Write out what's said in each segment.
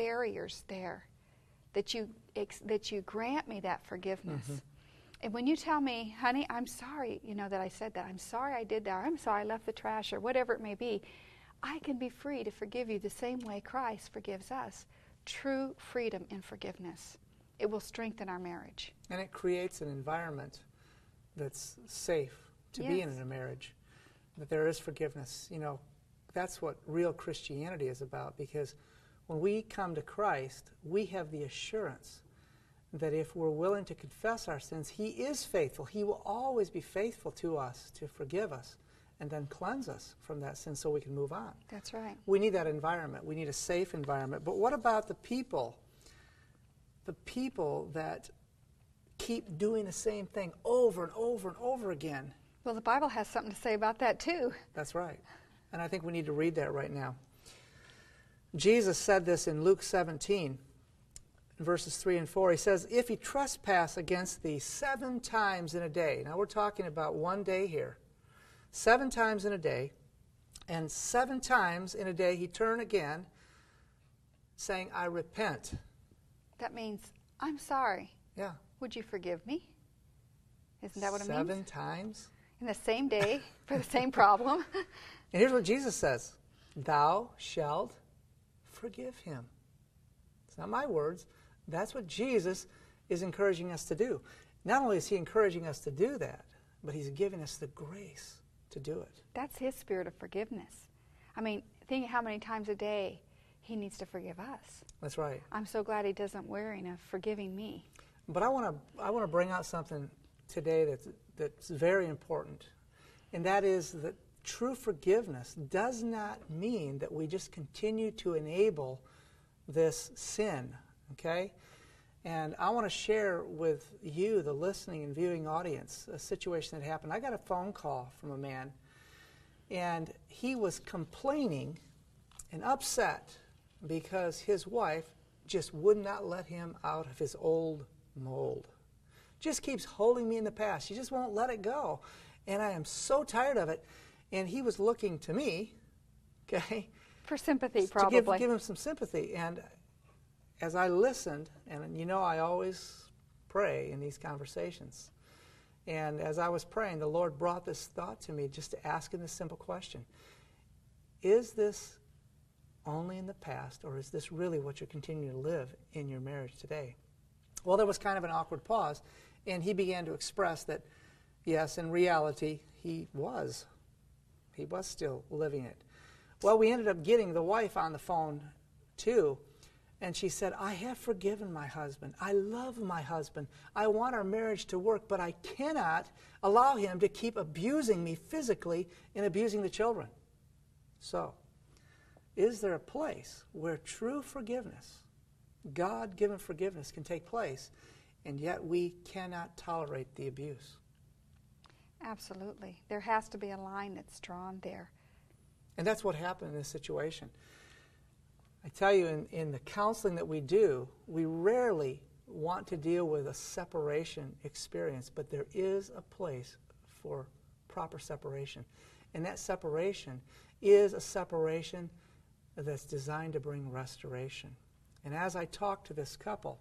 barriers there that you grant me that forgiveness. Mm-hmm. And when you tell me, honey, I'm sorry, that I said that. I'm sorry I did that. Or I'm sorry I left the trash, or whatever it may be. I can be free to forgive you the same way Christ forgives us. True freedom in forgiveness. It will strengthen our marriage. And it creates an environment that's safe to be in a marriage, that there is forgiveness. That's what real Christianity is about, because when we come to Christ, we have the assurance that if we're willing to confess our sins, He is faithful. He will always be faithful to us to forgive us and then cleanse us from that sin so we can move on. That's right. We need that environment. We need a safe environment. But what about the people? The people that keep doing the same thing over and over and over again. Well, the Bible has something to say about that too. That's right. And I think we need to read that right now. Jesus said this in Luke 17, verses 3 and 4. He says, if he trespass against thee 7 times in a day. Now we're talking about one day here. 7 times in a day. And 7 times in a day he turn again, saying, I repent. That means, I'm sorry. Yeah. Would you forgive me? Isn't that what it means? 7 times? In the same day, for the same problem. And here's what Jesus says. Thou shalt forgive him. It's not my words. That's what Jesus is encouraging us to do. Not only is he encouraging us to do that, but he's giving us the grace to do it. That's his spirit of forgiveness. I mean, think how many times a day he needs to forgive us. That's right. I'm so glad he doesn't weary of forgiving me. But I want to bring out something today that's very important, and that is that true forgiveness does not mean that we just continue to enable this sin, okay? And I want to share with you, the listening and viewing audience, a situation that happened. I got a phone call from a man, and he was complaining and upset because his wife just would not let him out of his old mold. Just keeps holding me in the past. She just won't let it go. And I am so tired of it. And he was looking to me, okay, for sympathy, probably. To give him some sympathy. And as I listened, and I always pray in these conversations. And as I was praying, the Lord brought this thought to me just to ask him this simple question. Is this only in the past, or is this really what you're continuing to live in your marriage today? Well, there was kind of an awkward pause, and he began to express that, yes, in reality, he was still living it. Well, we ended up getting the wife on the phone, too, and she said, I have forgiven my husband. I love my husband. I want our marriage to work, but I cannot allow him to keep abusing me physically and abusing the children. So, is there a place where true forgiveness, God-given forgiveness, can take place, and yet we cannot tolerate the abuse? Absolutely. There has to be a line that's drawn there. And that's what happened in this situation. I tell you, in the counseling that we do, we rarely want to deal with a separation experience, but there is a place for proper separation. And that separation is a separation that's designed to bring restoration. And as I talked to this couple,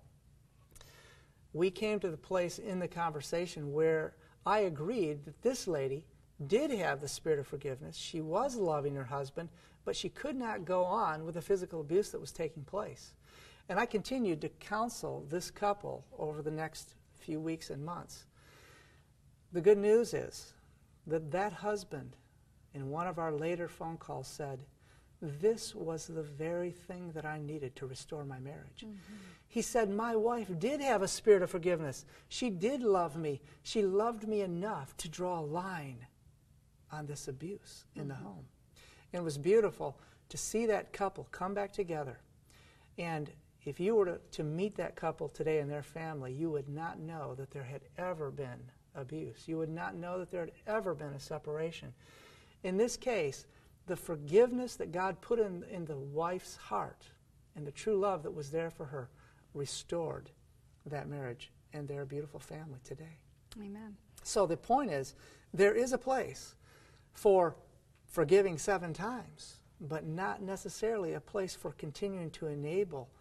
we came to the place in the conversation where I agreed that this lady did have the spirit of forgiveness. She was loving her husband, but she could not go on with the physical abuse that was taking place. And I continued to counsel this couple over the next few weeks and months. The good news is that that husband, in one of our later phone calls, said, this was the very thing that I needed to restore my marriage. Mm-hmm. He said, my wife did have a spirit of forgiveness. She did love me. She loved me enough to draw a line on this abuse in the home. And it was beautiful to see that couple come back together. And if you were to meet that couple today and their family, you would not know that there had ever been abuse. You would not know that there had ever been a separation. In this case, the forgiveness that God put in the wife's heart and the true love that was there for her restored that marriage, and they're a beautiful family today. Amen. So the point is, there is a place for forgiving 7 times, but not necessarily a place for continuing to enable